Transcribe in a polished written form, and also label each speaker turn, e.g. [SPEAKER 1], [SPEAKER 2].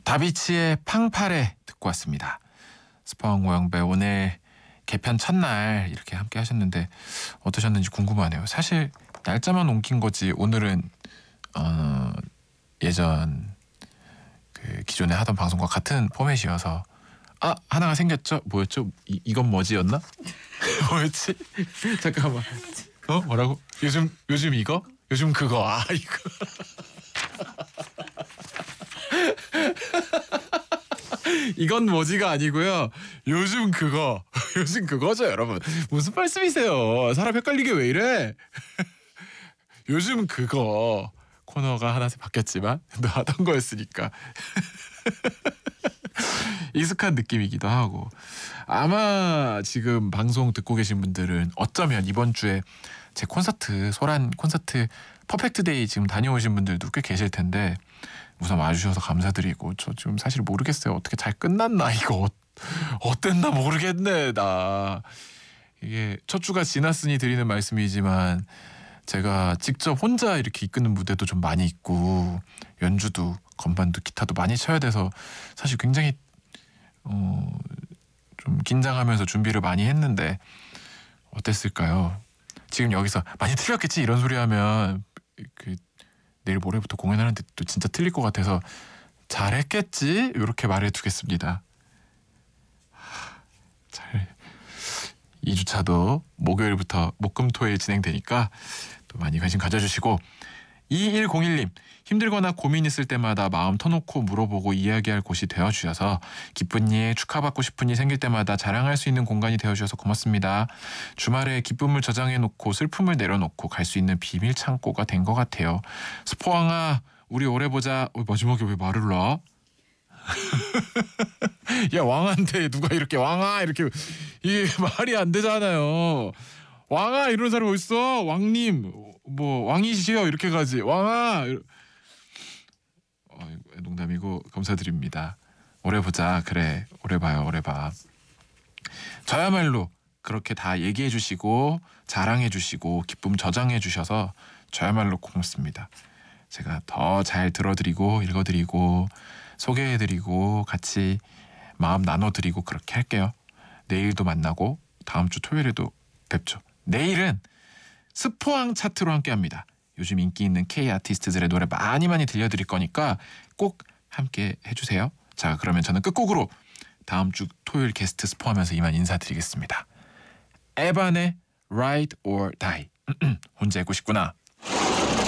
[SPEAKER 1] 다비치의 팡파레 듣고 왔습니다. 스포왕 모형배 오늘 개편 첫날 이렇게 함께 하셨는데 어떠셨는지 궁금하네요. 사실 날짜만 옮긴 거지 오늘은 예전 그 기존에 하던 방송과 같은 포맷이어서 하나가 생겼죠? 뭐였죠? 이건 뭐지였나? 뭐였지? 잠깐만. 뭐라고? 요즘 이거? 요즘 그거. 이거. 이건 뭐지가 아니고요. 요즘 그거. 요즘 그거죠, 여러분. 무슨 말씀이세요? 사람 헷갈리게 왜 이래? 요즘 그거 코너가 하나씩 바뀌었지만 너 하던 거였으니까 익숙한 느낌이기도 하고, 아마 지금 방송 듣고 계신 분들은 어쩌면 이번 주에 제 콘서트, 소란 콘서트 퍼펙트데이 지금 다녀오신 분들도 꽤 계실 텐데 우선 와주셔서 감사드리고, 저 지금 사실 모르겠어요. 어떻게 잘 끝났나, 이거 어땠나 모르겠네. 나 이게 첫 주가 지났으니 드리는 말씀이지만 제가 직접 혼자 이렇게 이끄는 무대도 좀 많이 있고 연주도 건반도 기타도 많이 쳐야 돼서 사실 굉장히 좀 긴장하면서 준비를 많이 했는데 어땠을까요? 지금 여기서 많이 틀렸겠지 이런 소리 하면 그 내일 모레부터 공연하는데 또 진짜 틀릴 것 같아서 잘했겠지? 이렇게 말해두겠습니다. 잘 2주차도 목요일부터 목금토일 진행되니까 또 많이 관심 가져주시고, 2101님 힘들거나 고민 있을 때마다 마음 터놓고 물어보고 이야기할 곳이 되어주셔서 기쁜 일, 축하받고 싶은 일 생길 때마다 자랑할 수 있는 공간이 되어주셔서 고맙습니다. 주말에 기쁨을 저장해놓고 슬픔을 내려놓고 갈 수 있는 비밀 창고가 된 것 같아요. 스포왕아 우리 오래 보자. 마지막에 왜 말을 놔? 야, 왕한테 누가 이렇게 왕아 이렇게, 이게 말이 안 되잖아요. 왕아 이런 사람 어딨어? 왕님 뭐 왕이시여 이렇게 가지. 왕아. 농담이고 감사드립니다. 오래 보자. 그래, 오래 봐요. 오래 봐. 저야말로 그렇게 다 얘기해 주시고 자랑해 주시고 기쁨 저장해 주셔서 저야말로 고맙습니다. 제가 더 잘 들어드리고 읽어드리고 소개해드리고 같이 마음 나눠드리고 그렇게 할게요. 내일도 만나고 다음 주 토요일에도 뵙죠. 내일은 스포왕 차트로 함께합니다. 요즘 인기 있는 K 아티스트들의 노래 많이 들려드릴 거니까 꼭 함께 해주세요. 자, 그러면 저는 끝곡으로 다음 주 토요일 게스트 스포하면서 이만 인사드리겠습니다. 에반의 Ride or Die. 혼자 있고 싶구나.